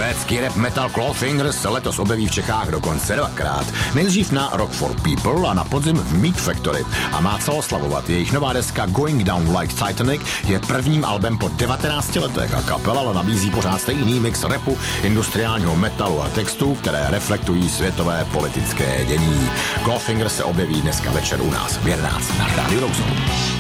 Švédský rap metal Clawfinger se letos objeví v Čechách dokonce dvakrát. Nejdřív na Rock for People a na podzim v Meat Factory. A má co oslavovat. Jejich nová deska Going Down Like Titanic je prvním albem po 19 letech a kapela nabízí pořád stejný mix rapu, industriálního metalu a textů, které reflektují světové politické dění. Clawfinger se objeví dneska večer u nás v 11 na Rádiu Roxo.